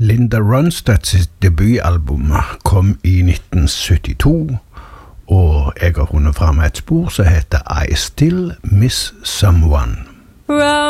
Linda Ronstadts debutalbum kom i 1972, og jeg har funnet frem et spor som heter I Still Miss Someone.